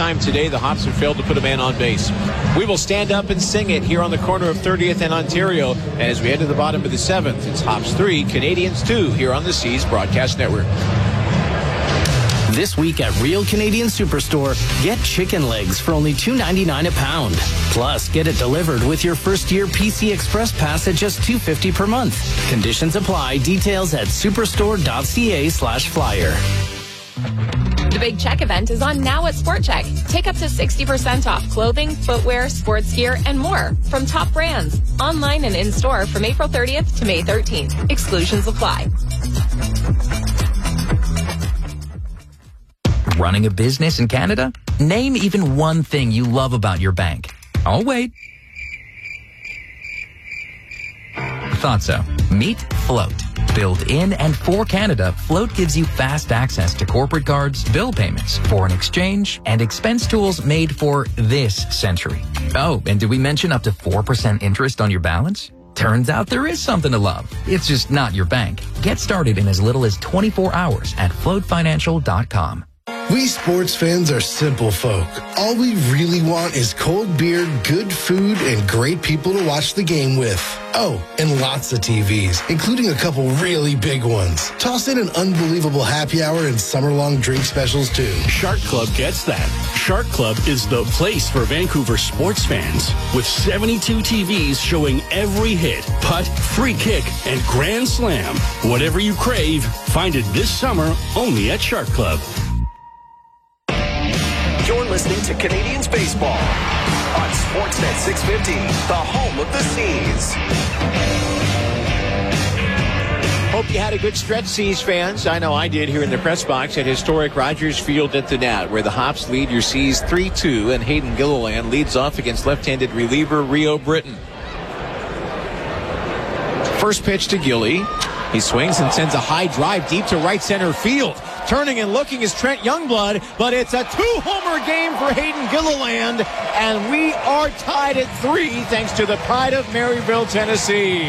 time today, the Hops have failed to put a man on base. We will stand up and sing it here on the corner of 30th and Ontario as we head to the bottom of the 7th. It's Hops 3, Canadians 2 here on the C's Broadcast Network. This week at Real Canadian Superstore, get chicken legs for only $2.99 a pound. Plus, get it delivered with your first-year PC Express Pass at just $2.50 per month. Conditions apply. Details at superstore.ca/flyer. The Big Check event is on now at Sport Check. Take up to 60% off clothing, footwear, sports gear, and more from top brands. Online and in-store from April 30th to May 13th. Exclusions apply. Running a business in Canada? Name even one thing you love about your bank. I'll wait. Thought so. Meet Float. Built in and for Canada, Float gives you fast access to corporate cards, bill payments, foreign exchange, and expense tools made for this century. Oh, and did we mention up to 4% interest on your balance? Turns out there is something to love. It's just not your bank. Get started in as little as 24 hours at floatfinancial.com. We sports fans are simple folk. All we really want is cold beer, good food, and great people to watch the game with. Oh, and lots of TVs, including a couple really big ones. Toss in an unbelievable happy hour and summer-long drink specials, too. Shark Club gets that. Shark Club is the place for Vancouver sports fans. With 72 TVs showing every hit, putt, free kick, and grand slam. Whatever you crave, find it this summer only at Shark Club. You're listening to Canadians Baseball on Sportsnet 650, the home of the C's. Hope you had a good stretch, C's fans. I know I did here in the press box at historic Rogers Field at the Nat, where the Hops lead your C's 3-2, and Hayden Gilliland leads off against left-handed reliever Rio Britton. First pitch to Gilly. He swings and sends a high drive deep to right center field. Turning and looking is Trent Youngblood, but it's a two-homer game for Hayden Gilliland, and we are tied at 3 thanks to the pride of Maryville, Tennessee.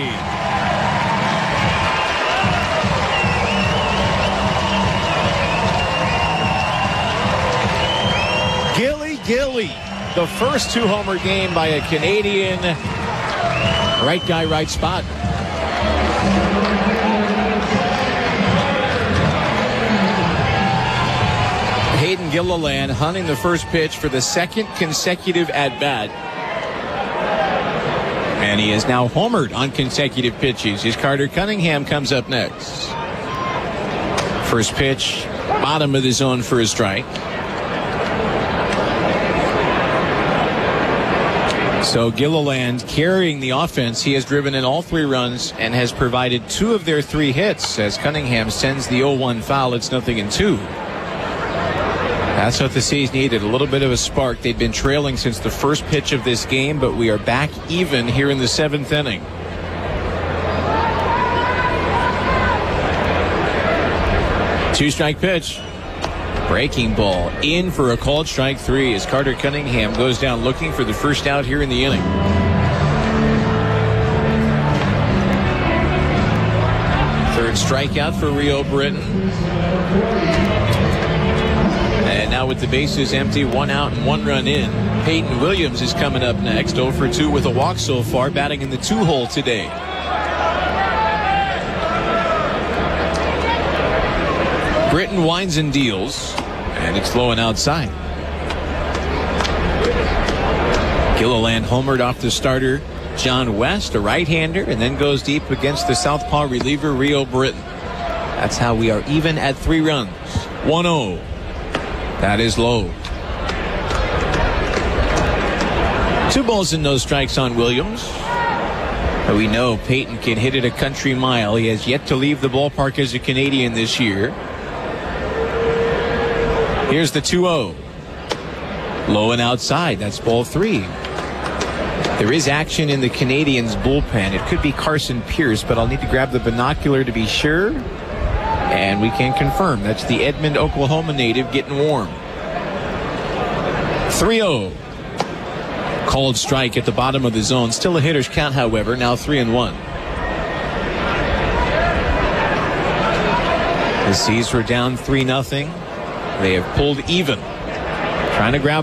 Gilly, the first two-homer game by a Canadian. Right guy, right spot. Hayden Gilliland hunting the first pitch for the second consecutive at-bat. And he is now homered on consecutive pitches. His Carter Cunningham comes up next. First pitch, bottom of the zone for a strike. So Gilliland carrying the offense. He has driven in all 3 runs and has provided 2 of their 3 hits as Cunningham sends the 0-1 foul. It's 0-2. That's what the C's needed, a little bit of a spark. They've been trailing since the first pitch of this game, but we are back even here in the 7th inning. Two-strike pitch. Breaking ball in for a called strike 3 as Carter Cunningham goes down looking for the first out here in the inning. Third strikeout for Rio Britton. And now with the bases empty, 1 out and 1 run in, Peyton Williams is coming up next. 0 for 2 with a walk so far, batting in the 2-hole today. Britton winds and deals, and it's low and outside. Gilliland homered off the starter, John West, a right-hander, and then goes deep against the southpaw reliever, Rio Britton. That's how we are even at 3 runs. 1-0. That is low. 2 balls and no strikes on Williams. But we know Peyton can hit it a country mile. He has yet to leave the ballpark as a Canadian this year. Here's the 2-0. Low and outside. That's ball 3. There is action in the Canadians' bullpen. It could be Carson Pierce, but I'll need to grab the binocular to be sure. And we can confirm that's the Edmond, Oklahoma native getting warm. 3-0. Called strike at the bottom of the zone. Still a hitter's count, however. Now 3-1. The C's were down 3-0. They have pulled even. Trying to grab